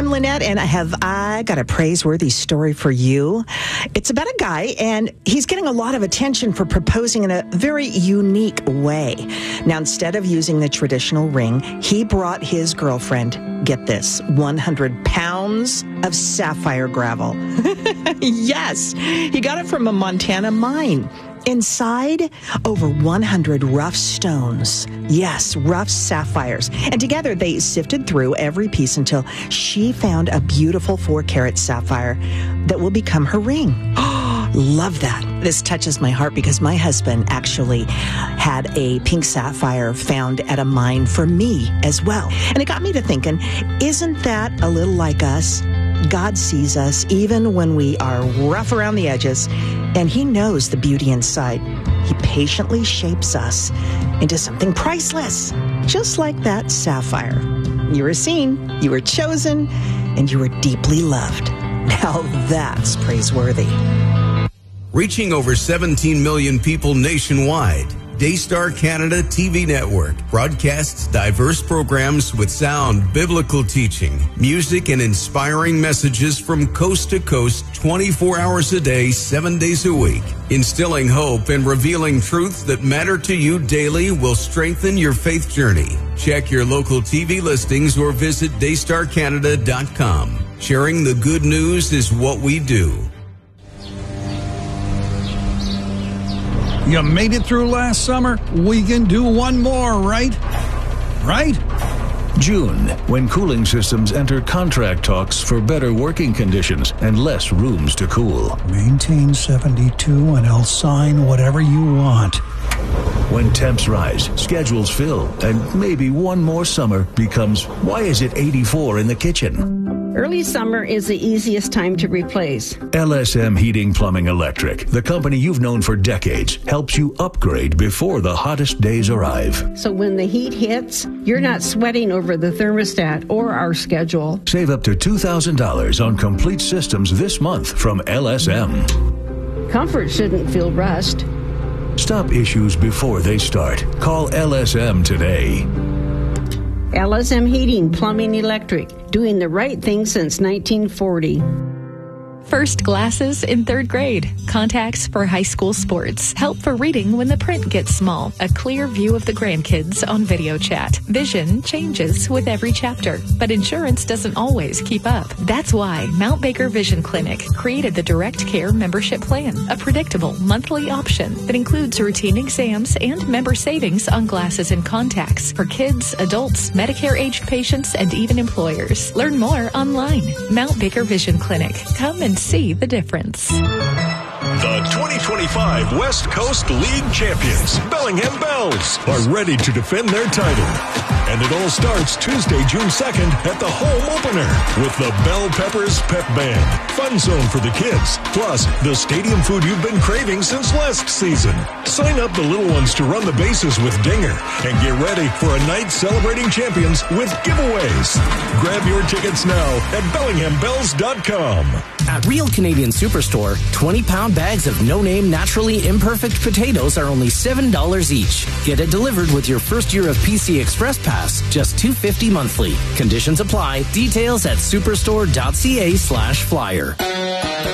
I'm Lynette, and I got a praiseworthy story for you. It's about a guy, and he's getting a lot of attention for proposing in a very unique way. Now, instead of using the traditional ring, he brought his girlfriend, get this, 100 pounds of sapphire gravel. Yes, he got it from a Montana mine. Inside, over 100 rough stones. Yes, rough sapphires. And together, they sifted through every piece until she found a beautiful 4-carat sapphire that will become her ring. Love that. This touches my heart because my husband actually had a pink sapphire found at a mine for me as well. And it got me to thinking, isn't that a little like us? God sees us even when we are rough around the edges, and he knows the beauty inside. He patiently shapes us into something priceless, just like that sapphire. You were seen, you were chosen, and you were deeply loved. Now that's praiseworthy. Reaching over 17 million people nationwide, Daystar Canada TV Network broadcasts diverse programs with sound biblical teaching, music, and inspiring messages from coast to coast 24 hours a day, 7 days a week. Instilling hope and revealing truths that matter to you daily will strengthen your faith journey. Check your local TV listings or visit daystarcanada.com. Sharing the good news is what we do. You made it through last summer. We can do one more, right? Right? June, when cooling systems enter contract talks for better working conditions and less rooms to cool. Maintain 72 and I'll sign whatever you want. When temps rise, schedules fill, and maybe one more summer becomes, why is it 84 in the kitchen? Early summer is the easiest time to replace. LSM Heating, Plumbing, Electric, the company you've known for decades, helps you upgrade before the hottest days arrive. So when the heat hits, you're not sweating over the thermostat or our schedule. Save up to $2,000 on complete systems this month from LSM. Comfort shouldn't feel rushed. Stop issues before they start. Call LSM today. LSM Heating, Plumbing, Electric, doing the right thing since 1940. First glasses in 3rd grade. Contacts for high school sports. Help for reading when the print gets small. A clear view of the grandkids on video chat. Vision changes with every chapter, but insurance doesn't always keep up. That's why Mount Baker Vision Clinic created the Direct Care membership plan, a predictable monthly option that includes routine exams and member savings on glasses and contacts for kids, adults, Medicare-aged patients, and even employers. Learn more online. Mount Baker Vision Clinic. Come and see the difference. The 2025 West Coast League champions, Bellingham Bells, are ready to defend their title. And it all starts Tuesday, June 2nd at the home opener with the Bell Peppers Pep Band. Fun zone for the kids, plus the stadium food you've been craving since last season. Sign up the little ones to run the bases with Dinger and get ready for a night celebrating champions with giveaways. Grab your tickets now at BellinghamBells.com. At Real Canadian Superstore, 20-pound bags of no-name, naturally imperfect potatoes are only $7 each. Get it delivered with your first year of PC Express Pass, just $2.50 monthly. Conditions apply. Details at superstore.ca/flyer.